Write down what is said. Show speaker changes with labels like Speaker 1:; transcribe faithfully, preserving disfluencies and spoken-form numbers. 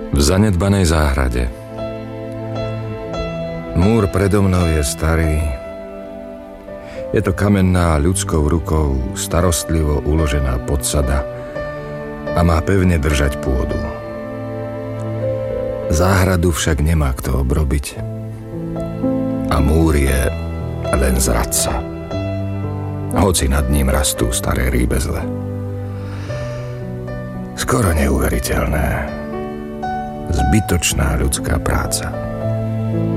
Speaker 1: V zanedbanej záhrade. Múr predo mnou je starý. Je to kamenná ľudskou rukou starostlivo uložená podsada a má pevne držať pôdu. Záhradu však nemá kto obrobiť. A múr je len zradca. Hoci nad ním rastú staré rýbezle. Skoro neuveriteľné. Zbytočná ľudská práca.